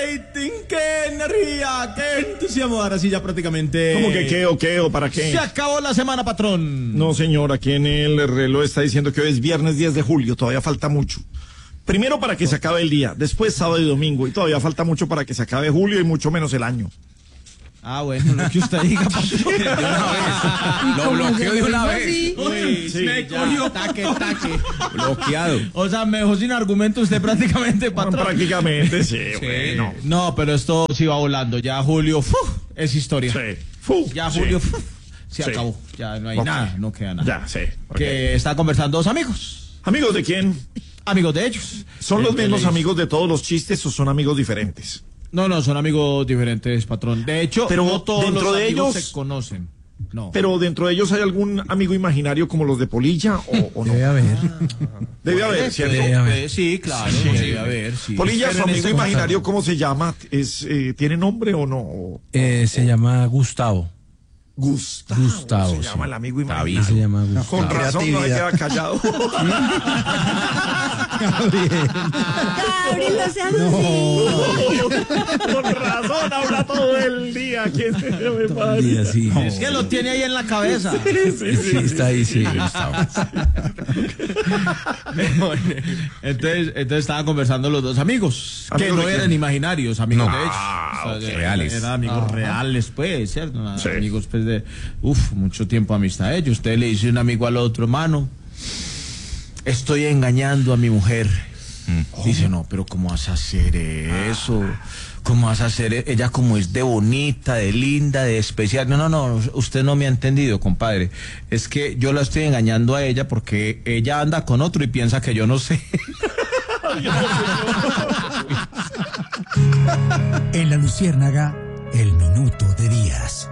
rating, qué energía, qué entusiasmo. Ahora sí ya prácticamente... ¿Cómo que qué o qué o para qué? Se acabó la semana, patrón. No, señor, aquí en el reloj está diciendo que hoy es viernes 10 de julio, todavía falta mucho. Primero para que se acabe el día, después sábado y domingo, y todavía falta mucho para que se acabe julio y mucho menos el año. Ah, bueno, lo que usted diga, patrón. De una vez. Lo bloqueó de una vez. Uy, Sí, me ya. cogió. Taque. Bloqueado. O sea, me dejó sin argumento usted prácticamente, Bueno, patrón. prácticamente, sí, bueno. No, pero esto sí va volando. Ya julio, es historia. Sí. Ya Sí. julio, se Sí. acabó. Ya no hay Ok. nada, no queda nada. Ya, sí. Ok. Que está conversando dos amigos. ¿Amigos de quién? Amigos de ellos. ¿Son los mismos Ellos. amigos de todos los chistes o son amigos diferentes? No, son amigos diferentes, patrón. De hecho, Pero no todos dentro los de amigos ellos- se conocen. No. Pero dentro de ellos hay algún amigo imaginario como los de Polilla o no. Debe haber. Debe haber, ¿cierto? Debe haber. Sí, claro, Sí. debe haber, sí. Polilla, su Pero en amigo este imaginario, caso- ¿cómo se llama? ¿Tiene nombre o no? Se llama Gustavo. Gustavo. Se sí. llama el amigo Se imaginario. llama Gustavo. Con razón no se queda callado. Gabriel, no seas así. Con razón habla todo el día. ¿Quién se me padre? Y así. Es que lo tiene ahí en la cabeza. Sí, está ahí, sí, Gustavo. Entonces estaban conversando los dos amigos, que ¿Amigos no de eran quién? imaginarios, amigos No. de ellos. ok. Reales. Eran amigos reales, pues, ¿cierto? Sí. Amigos, pues, de, mucho tiempo amistad de ellos. Usted le dice un amigo al otro, hermano, estoy engañando a mi mujer. Dice, no, pero ¿cómo vas a hacer eso? ¿Cómo vas a hacer ella como es de bonita, de linda, de especial? No, usted no me ha entendido, compadre. Es que yo la estoy engañando a ella porque ella anda con otro y piensa que yo no sé. En La Luciérnaga, el minuto de Díaz.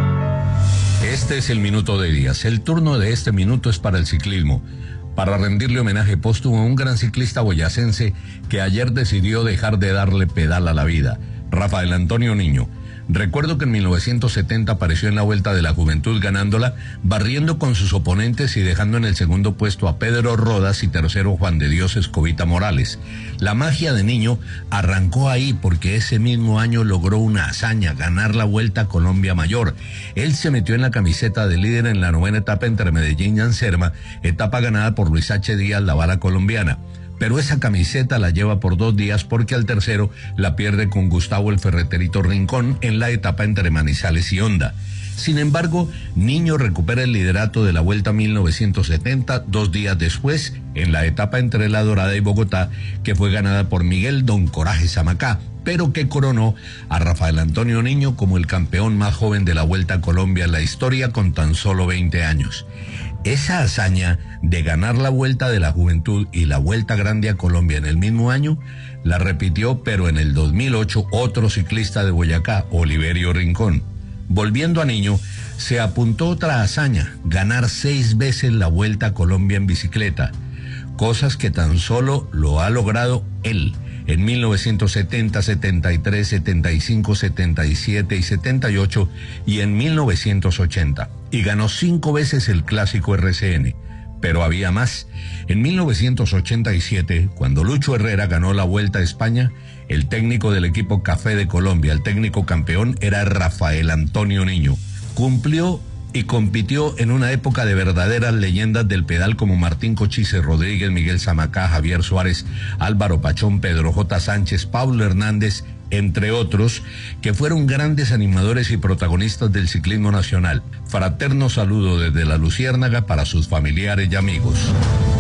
Este es el minuto de Díaz. El turno de este minuto es para el ciclismo, para rendirle homenaje póstumo a un gran ciclista boyacense que ayer decidió dejar de darle pedal a la vida, Rafael Antonio Niño. Recuerdo que en 1970 apareció en la Vuelta de la Juventud ganándola, barriendo con sus oponentes y dejando en el segundo puesto a Pedro Rodas y tercero Juan de Dios Escobita Morales. La magia de Niño arrancó ahí porque ese mismo año logró una hazaña, ganar la Vuelta a Colombia Mayor. Él se metió en la camiseta de líder en la 9ª etapa entre Medellín y Anserma, etapa ganada por Luis H. Díaz, la bala colombiana. Pero esa camiseta la lleva por 2 días porque al tercero la pierde con Gustavo el Ferreterito Rincón en la etapa entre Manizales y Honda. Sin embargo, Niño recupera el liderato de la Vuelta 1970 2 días después en la etapa entre La Dorada y Bogotá, que fue ganada por Miguel Don Coraje Zamacá, pero que coronó a Rafael Antonio Niño como el campeón más joven de la Vuelta a Colombia en la historia con tan solo 20 años. Esa hazaña de ganar la Vuelta de la Juventud y la Vuelta Grande a Colombia en el mismo año, la repitió, pero en el 2008, otro ciclista de Boyacá, Oliverio Rincón. Volviendo a Niño, se apuntó otra hazaña, ganar 6 veces la Vuelta a Colombia en bicicleta, cosas que tan solo lo ha logrado él. En 1970, 73, 75, 77 y 78 y en 1980. Y ganó 5 veces el clásico RCN. Pero había más. En 1987, cuando Lucho Herrera ganó la Vuelta a España, el técnico del equipo Café de Colombia, el técnico campeón, era Rafael Antonio Niño. Cumplió y compitió en una época de verdaderas leyendas del pedal como Martín Cochise Rodríguez, Miguel Zamacá, Javier Suárez, Álvaro Pachón, Pedro J. Sánchez, Paulo Hernández, entre otros, que fueron grandes animadores y protagonistas del ciclismo nacional. Fraterno saludo desde La Luciérnaga para sus familiares y amigos.